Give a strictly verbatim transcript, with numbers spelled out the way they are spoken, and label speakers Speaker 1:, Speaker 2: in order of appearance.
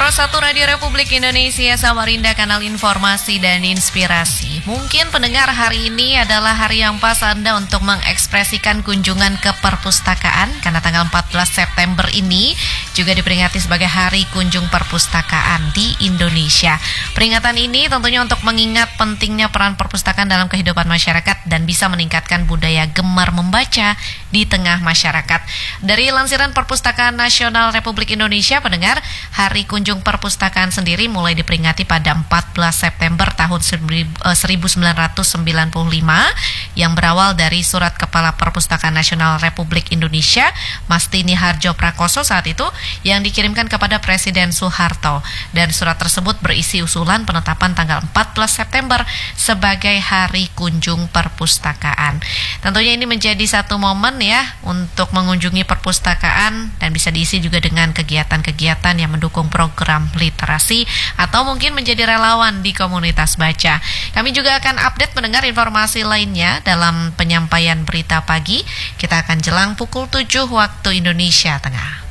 Speaker 1: Nomor satu Radio Republik Indonesia, Samarinda, kanal informasi dan inspirasi. Mungkin pendengar, hari ini adalah hari yang pas Anda untuk mengekspresikan kunjungan ke perpustakaan, karena tanggal empat belas September ini juga diperingati sebagai Hari Kunjung Perpustakaan di Indonesia. Peringatan ini tentunya untuk mengingat pentingnya peran perpustakaan dalam kehidupan masyarakat dan bisa meningkatkan budaya gemar membaca di tengah masyarakat. Dari lansiran Perpustakaan Nasional Republik Indonesia, pendengar, Hari Kunjung Perpustakaan sendiri mulai diperingati pada empat belas September tahun seribu sembilan ratus sembilan puluh lima yang berawal dari surat Kepala Perpustakaan Nasional Republik Indonesia Mastini Hardjo Prakoso saat itu yang dikirimkan kepada Presiden Soeharto, dan surat tersebut berisi usulan penetapan tanggal empat belas September sebagai Hari Kunjung Perpustakaan. Tentunya ini menjadi satu momen ya untuk mengunjungi perpustakaan dan bisa diisi juga dengan kegiatan-kegiatan yang mendukung program literasi atau mungkin menjadi relawan di komunitas baca. Kami juga akan update mendengar informasi lainnya dalam penyampaian berita pagi. Kita akan jelang pukul tujuh waktu Indonesia Tengah.